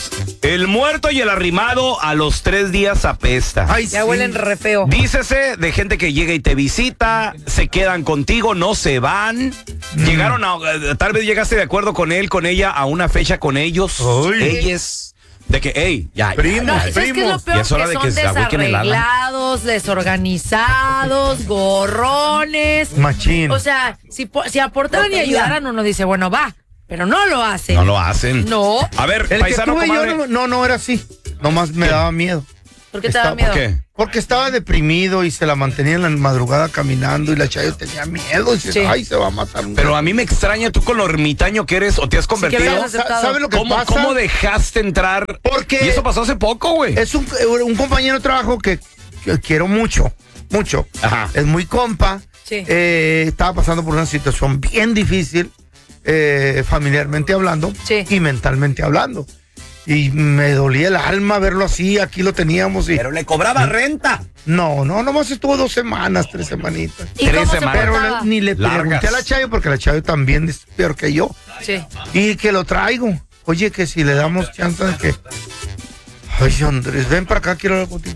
amigos, el muerto y el arrimado a los 3 días apesta. Ay, Ya huelen re feo. Dícese de gente que llega y te visita, se quedan contigo, no se van. Llegaron tal vez llegaste de acuerdo con él, con ella, a una fecha con ellos. Uy. Ellos. De que, hey, ya. Primos, No, ¿sabes qué es lo peor? Ya es hora de que que son se agüiquen el ala. desarreglados, desorganizados, gorrones. Machín. O sea, si aportaran y ayudaran, uno dice, bueno, va. Pero no lo hacen. No lo hacen. No. A ver, el que paisano, tuve comadre. yo no era así. Nomás me daba miedo. ¿Por qué te da miedo? ¿Por qué? Porque estaba deprimido y se la mantenía en la madrugada caminando y la Chayo tenía miedo y dice, Sí. ay, se va a matar un Pero a mí me extraña tú con lo ermitaño que eres o te has convertido. veas aceptado. ¿Sabe lo que ¿Cómo, pasa? ¿Cómo dejaste entrar? Porque Y eso pasó hace poco, güey. es un compañero de trabajo que quiero mucho. Ajá. Es muy compa. Sí. Estaba pasando por una situación bien difícil, familiarmente hablando Sí. y mentalmente hablando. Y me dolía el alma verlo así, aquí lo teníamos y... le cobraba renta. No, nomás estuvo 2 semanas, 3 semanitas. ¿Y 3 cómo se semanas. Pero portaba? ni le Largas. pregunté a la Chayo porque la Chayo también es peor que yo. Sí. Y que lo traigo. Oye, que si le damos chance de que... Ay, Andrés, ven para acá, quiero hablar contigo.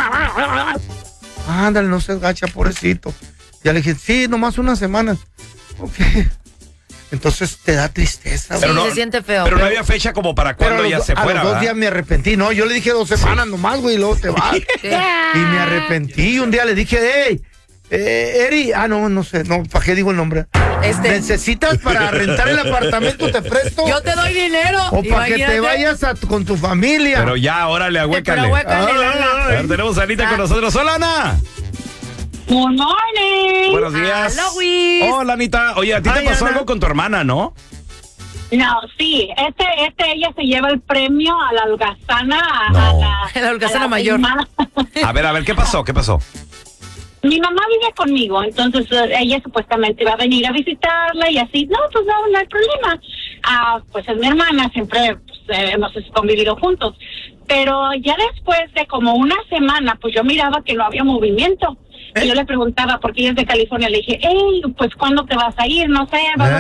Ándale, no se gacha, pobrecito. Ya le dije, sí, nomás 1 semana. Ok. Entonces te da tristeza. Sí, Pero no- se siente feo. Pero no había fecha como para cuando Pero ella los- se a fuera, los 2 ¿verdad? días me arrepentí. No, yo le dije 2 semanas nomás, güey, y luego te vas. Sí. Y me arrepentí. Y un día le dije, hey, Eri, no sé, no, ¿para qué digo el nombre? ¿Necesitas para rentar el apartamento? ¿Te presto? Yo te doy dinero. O para que te Imagínate. vayas con tu familia. Pero ya, órale, Pero agüécale. ahuécale, Lala. A ver, tenemos a Anita con nosotros. Hola, Ana. Good morning. Buenos días. Hola, Luis. Hola, Anita. Oye, a ti te Ay, pasó Ana. algo con tu hermana, ¿no? No, sí, ella se lleva el premio a la holgazana. No. A La holgazana a mayor. prima. A ver, ¿qué pasó? ¿Qué pasó? Mi mamá vive conmigo, entonces ella supuestamente iba a venir a visitarla y así. No, pues no hay problema. Pues es mi hermana, siempre pues, hemos convivido juntos. Pero ya después de como 1 semana, pues yo miraba que no había movimiento. Y yo le preguntaba, porque ella es de California, le dije, hey, pues ¿cuándo te vas a ir? No sé,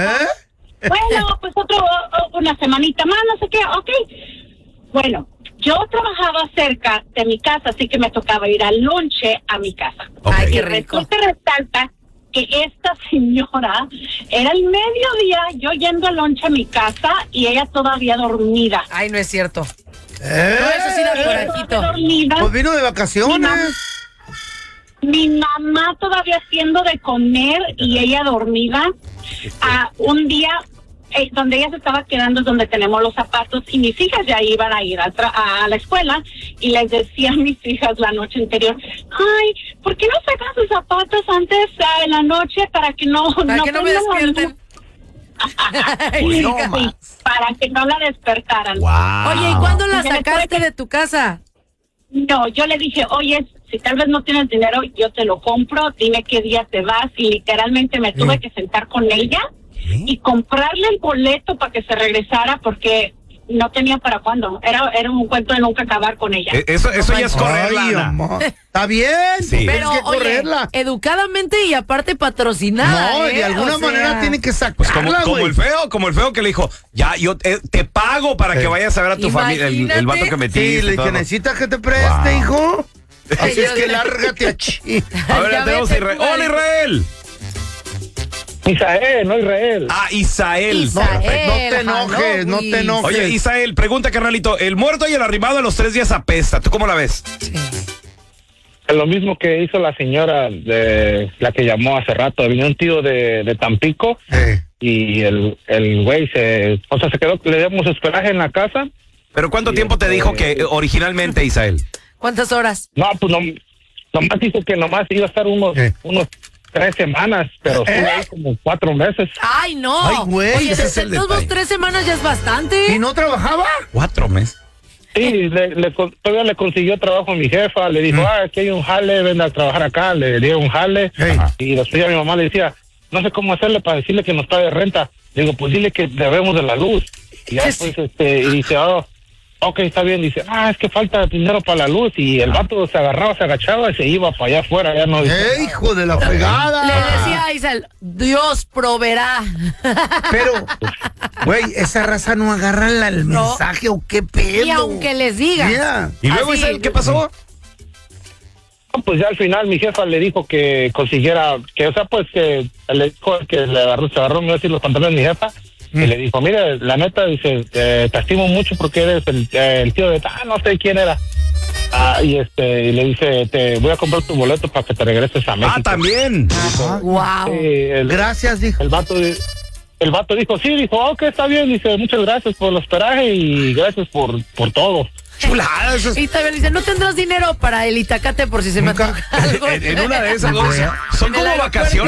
bueno, pues 1 semanita más, no sé qué, ok. Bueno, yo trabajaba cerca de mi casa, así que me tocaba ir al lonche a mi casa. Ok. Ay, Y qué rico. resulta y resalta que esta señora era el mediodía, yo yendo al lonche a mi casa y ella todavía dormida. Ay, no es cierto. No, eso sí da corajito. Dormida. Pues vino de vacaciones. Mi mamá todavía haciendo de comer y ella dormida. Un día donde ella se estaba quedando es donde tenemos los zapatos y mis hijas ya iban a ir a la escuela y les decía a mis hijas la noche anterior, ay, ¿por qué no sacan sus zapatos antes en la noche para que no Para que no me prendan la luz?" despierten. Pues no, Sí, ma. para que no la despertaran. Wow. Oye, ¿y cuándo la Ya después sacaste de- de tu casa? No, yo le dije, oye, si tal vez no tienes dinero, yo te lo compro, dime qué día te vas. Y literalmente me tuve que sentar con ella y comprarle el boleto para que se regresara porque no tenía para cuándo. Era un cuento de nunca acabar con ella. Eso ya es correrla, Ay, Ana. amor. Está bien, Sí. tienes Pero, que oye, correrla. educadamente y aparte patrocinada. No, de alguna O sea, manera tiene que Pues como sacarla, el feo que le dijo, ya, yo te pago para que vayas a ver a tu familia, el vato que metiste. Sí, le y todo. dije, ¿necesitas que te preste, Wow. hijo? Así es yo que sé. lárgate aquí. A ver, Ya tenemos a vete, Israel. tú, ¡Hola, Israel! Isael, no Israel. Isael. Isael. No te enojes, no te enojes. Oye, Isael, pregunta, carnalito. El muerto y el arrimado a los 3 días apesta. ¿Tú cómo la ves? Es lo mismo que hizo la señora de la que llamó hace rato. Vino un tío de Tampico y el güey se quedó, le dimos hospedaje en la casa. ¿Pero cuánto tiempo te dijo que originalmente, Isael? ¿Cuántas horas? No, pues nomás dijo que nomás iba a estar unos 3 semanas, pero estuvo ahí como 4 meses. Ay, no. Ay, güey, Oye, ese es el todos detalle. 3 semanas ya es bastante. ¿Y no trabajaba? 4 meses. Sí, todavía le consiguió trabajo a mi jefa, le dijo, aquí hay un jale, ven a trabajar acá, le dio un jale, Hey. y después ya mi mamá le decía, no sé cómo hacerle para decirle que nos pague renta. Le digo, pues dile que debemos de la luz. Y ya Sí, pues, y dice, ok, está bien. Dice, es que falta dinero para la luz. Y el vato se agarraba, se agachaba y se iba para allá afuera. Ya no dice, hijo de la fregada! Le decía a Isel, Dios proveerá. Pero, güey, esa raza no agarra el mensaje o qué pedo. Y aunque les diga. Yeah. ¿Y luego, Así, Isel, qué pasó? pues ya al final mi jefa le dijo que consiguiera, que o sea, pues que le dijo que se agarró, me voy a decir, los pantalones de mi jefa. Y le dijo, mire, la neta, dice, te estimo mucho porque eres el tío de, no sé quién era. Y le dice, te voy a comprar tu boleto para que te regreses a México. También. Wow. Gracias, dijo. El vato dijo, sí, dijo, ok, está bien, dice, muchas gracias por el hospedaje y gracias por todo. Chulada, eso es... Y también dice, ¿no tendrás dinero para el Itacate por si se me antoja algo? En una de esas dos son como vacaciones.